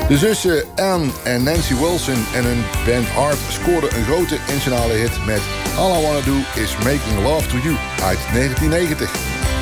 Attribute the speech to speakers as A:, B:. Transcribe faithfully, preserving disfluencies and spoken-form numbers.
A: De zussen Anne en Nancy Wilson en hun band Heart scoorden een grote internationale hit met All I Wanna Do Is Making Love To You uit negentien negentig.